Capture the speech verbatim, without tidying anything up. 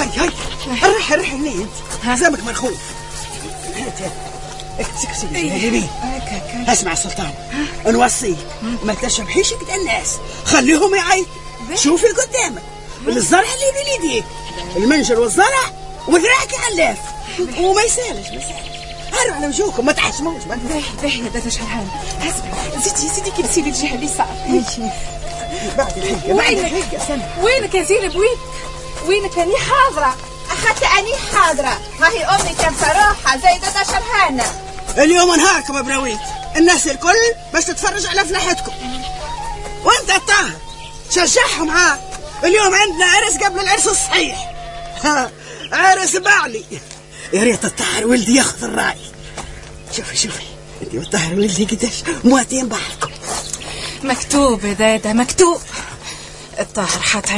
هاي هاي الرح الرح هني انت زمك مرخوف. اسمع السلطان، نوصيك ما تشبحيش كده الناس، خليهم يعيطوا. شوفي قدامك الزرع اللي بيديك، المنجر والزرع ودراعك علاف، وما يسالش ما يسالش. هرب على وجوهكم ما تحشموش. باهي باهي يا دادا شرحان. اسمع زيدي زيدي كي بسيلي الجهه اليسار. بعد الحقه بعد الحقه سنة. وينك يا زينب؟ وين وينك؟ اني حاضره. اخذت اني حاضره. هاي امي كان صراحه زي دادا شرحانه. اليوم نهاركم يا بنويت، الناس الكل باش تتفرج على فلاحتكم. وانت الطاهر شجعهم. ها اليوم عندنا عرس قبل العرس الصحيح. ها عرس بعلي. يا ريت الطاهر ولدي ياخذ الراي. شوفي شوفي انت والطاهر ولدي قداش مواتين بعضكم. مكتوب يا دادا مكتوب. الطاهر حاط